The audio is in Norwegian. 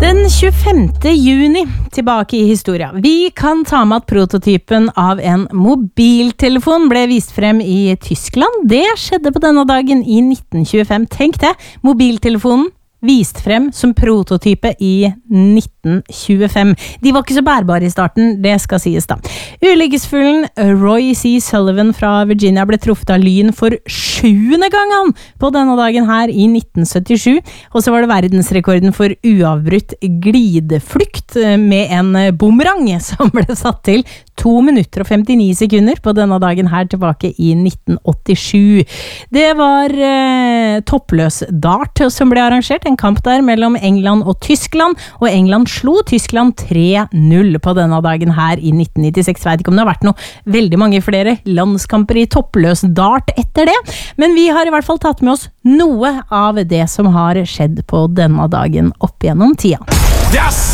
Den 25. juni, tilbake i historia. Vi kan ta med at prototypen av en mobiltelefon ble vist frem i Tyskland. Det skjedde på denne dagen i 1925. Tenk det, mobiltelefonen vist frem som prototype i 1925. De var ikke så bærbare i starten, det skal sies da. Ulykkesfuglen Roy C. Sullivan fra Virginia ble truffet av lyn for 7. gang på denne dagen her i 1977. Og så var det verdensrekorden for uavbrutt glideflukt med en boomerang som ble satt til 2 minutter og 59 sekunder på denne dagen her tilbake i 1987. Det var toppløs dart som ble arrangert, en kamp der mellom England og Tyskland, og England slo Tyskland 3-0 på denne dagen her i 1996. Jeg vet ikke om det har vært noe veldig mange flere landskamper i toppløs dart etter det, men vi har i hvert fall tatt med oss noe av det som har skjedd på denne dagen opp gjennom tida. Yes!